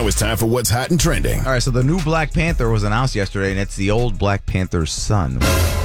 it's time for what's hot and trending. All right, so the new Black Panther was announced yesterday, and it's the old Black Panther's son.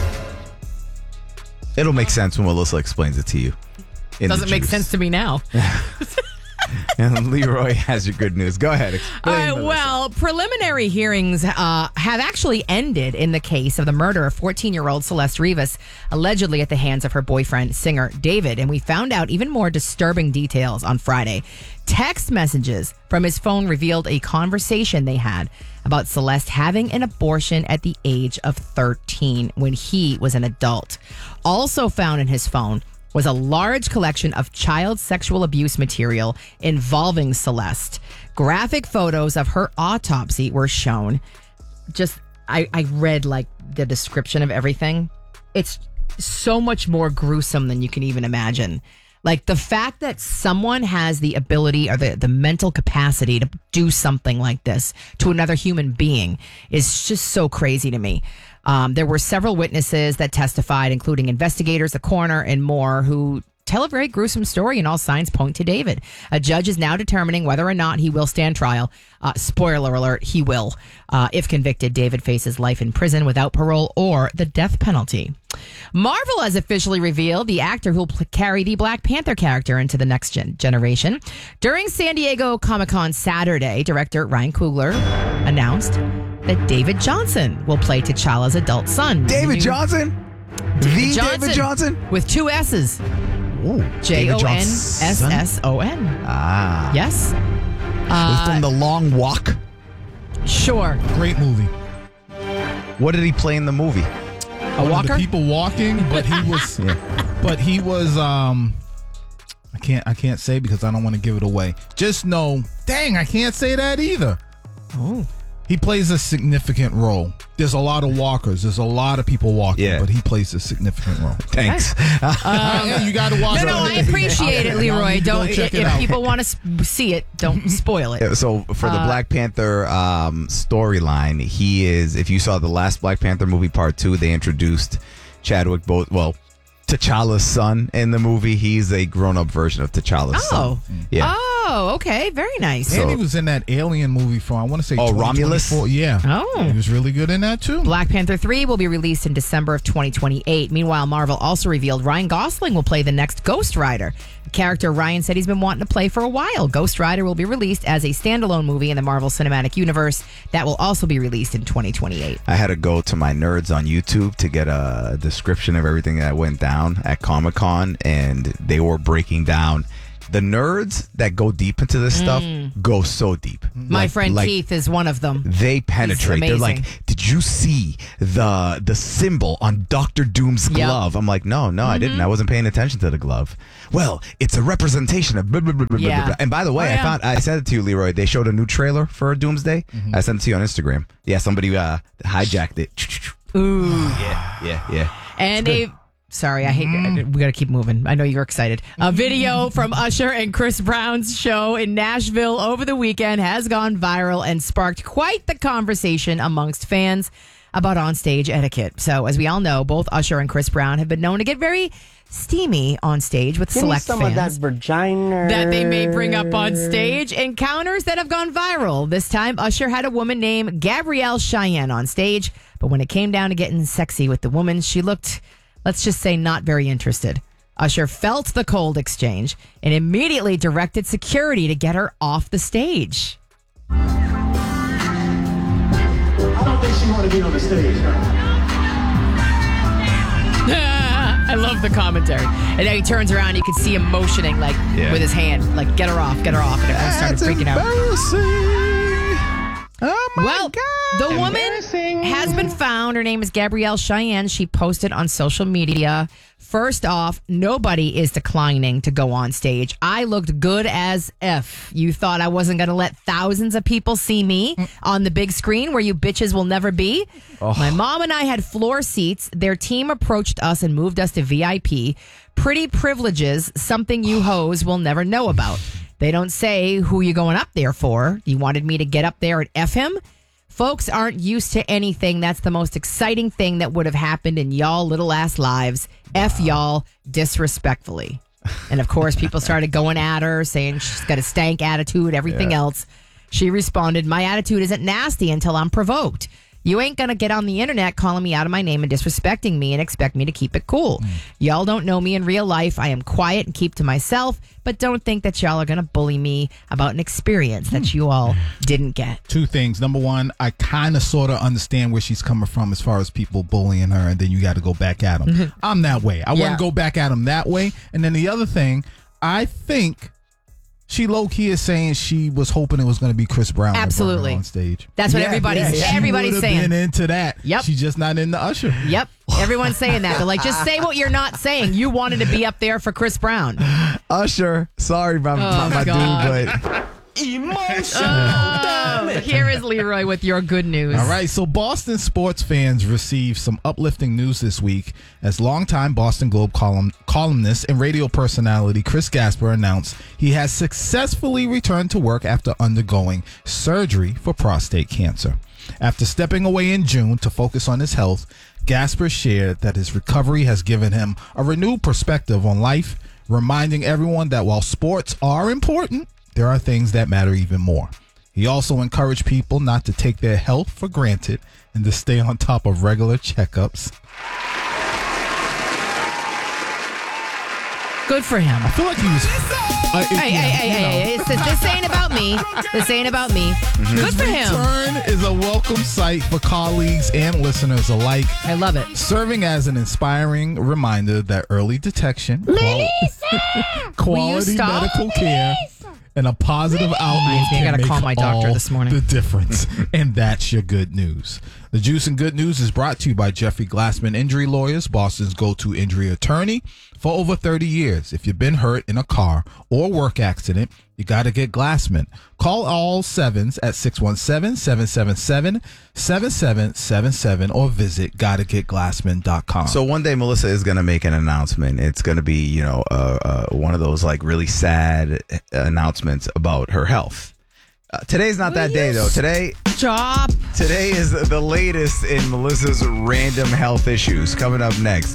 It'll make sense when Melissa explains it to you. Doesn't make sense to me now. And Leroy has your good news. Go ahead. All right, Melissa. well, preliminary hearings have actually ended in the case of the murder of 14-year-old Celeste Rivas, allegedly at the hands of her boyfriend, singer David. And we found out even more disturbing details on Friday. Text messages from his phone revealed a conversation they had about Celeste having an abortion at the age of 13 when he was an adult. Also found in his phone was a large collection of child sexual abuse material involving Celeste. Graphic photos of her autopsy were shown. I read like the description of everything. It's so much more gruesome than you can even imagine. Like the fact that someone has the ability or the mental capacity to do something like this to another human being is just so crazy to me. There were several witnesses that testified, including investigators, the coroner, and more, who tell a very gruesome story, and all signs point to David. A judge is now determining whether or not he will stand trial. Spoiler alert, he will. If convicted, David faces life in prison without parole or the death penalty. Marvel has officially revealed the actor who will carry the Black Panther character into the next generation. During San Diego Comic-Con Saturday, director Ryan Coogler announced that David Johnson will play T'Challa's adult son. David Johnson? David Johnson? With two S's. Ooh, Johnson. Ah. Yes. From The Long Walk? Sure. Great movie. What did he play in the movie? A walker? The people walking, but he was I can't say because I don't want to give it away. Just know, dang, I can't say that either. Oh. He plays a significant role. There's a lot of walkers. There's a lot of people walking, but he plays a significant role. Thanks. You got to watch. No, I appreciate it, Leroy. Don't if people want to see it, don't spoil it. So for the Black Panther storyline, he is. If you saw the last Black Panther movie, Part 2, they introduced Chadwick T'Challa's son in the movie. He's a grown-up version of T'Challa's son. Yeah. Oh, okay. Very nice. And he was in that Alien movie from, I want to say, Romulus? Yeah. Oh. He was really good in that, too. Black Panther 3 will be released in December of 2028. Meanwhile, Marvel also revealed Ryan Gosling will play the next Ghost Rider, a character Ryan said he's been wanting to play for a while. Ghost Rider will be released as a standalone movie in the Marvel Cinematic Universe that will also be released in 2028. I had to go to my nerds on YouTube to get a description of everything that went down at Comic-Con, and they were breaking down. The nerds that go deep into this stuff go so deep. My friend Keith is one of them. They penetrate. They're like, did you see the symbol on Dr. Doom's glove? I'm like, no, I didn't. I wasn't paying attention to the glove. Well, it's a representation of blah, blah, blah, blah, blah, blah. And by the way, I sent it to you, Leroy. They showed a new trailer for Doomsday. I sent it to you on Instagram. Yeah, somebody hijacked it. Ooh. Yeah. And sorry, I hate it. We got to keep moving. I know you're excited. A video from Usher and Chris Brown's show in Nashville over the weekend has gone viral and sparked quite the conversation amongst fans about onstage etiquette. So, as we all know, both Usher and Chris Brown have been known to get very steamy on stage with select some fans. of that vagina that they may bring up on stage. Encounters that have gone viral. This time, Usher had a woman named Gabrielle Cheyenne on stage, but when it came down to getting sexy with the woman, she looked, let's just say, not very interested. Usher felt the cold exchange and immediately directed security to get her off the stage. I don't think she wanted to be on the stage. I love the commentary. And then he turns around, you can see him motioning with his hand, like, get her off. And everyone started freaking out. Oh my God. The woman has been found. Her name is Gabrielle Cheyenne. She posted on social media. First off, nobody is declining to go on stage. I looked good as F. You thought I wasn't going to let thousands of people see me on the big screen where you bitches will never be? Oh. My mom and I had floor seats. Their team approached us and moved us to VIP. Pretty privileges, something you hoes will never know about. They don't say who you're going up there for. You wanted me to get up there and F him? Folks aren't used to anything. That's the most exciting thing that would have happened in y'all little ass lives. F y'all disrespectfully. And of course, people started going at her, saying she's got a stank attitude, everything else. She responded, "My attitude isn't nasty until I'm provoked. You ain't going to get on the internet calling me out of my name and disrespecting me and expect me to keep it cool. Y'all don't know me in real life. I am quiet and keep to myself, but don't think that y'all are going to bully me about an experience that you all didn't get." Two things. Number one, I kind of sort of understand where she's coming from as far as people bullying her, and then you got to go back at them. I'm that way. I wouldn't go back at them that way. And then the other thing, I think she low-key is saying she was hoping it was going to be Chris Brown Absolutely. on stage. That's what everybody's saying. Been into that. Yep. She's just not into Usher. Yep. Everyone's saying that. They're like, just say what you're not saying. You wanted to be up there for Chris Brown. Usher, sorry about my dude, but Here is Leroy with your good news. All right, so Boston sports fans received some uplifting news this week as longtime Boston Globe columnist and radio personality Chris Gasper announced he has successfully returned to work after undergoing surgery for prostate cancer. After stepping away in June to focus on his health, Gasper shared that his recovery has given him a renewed perspective on life, reminding everyone that while sports are important, there are things that matter even more. He also encouraged people not to take their health for granted and to stay on top of regular checkups. Good for him. I feel like he was... Hey. This ain't about me. This ain't about me. Good for him. Return is a welcome sight for colleagues and listeners alike. I love it. Serving as an inspiring reminder that early detection, quality medical care, and a positive outlook I gotta can call make my doctor all this morning. the difference. And that's your good news. The Juice and Good News is brought to you by Jeffrey Glassman Injury Lawyers, Boston's go-to injury attorney for over 30 years. If you've been hurt in a car or work accident, you got to get Glassman. Call all sevens at 617-777-7777 or visit gottagetglassman.com. So one day Melissa is going to make an announcement. It's going to be, one of those like really sad announcements about her health. Today's not that day though. Today is the latest in Melissa's random health issues. Coming up next.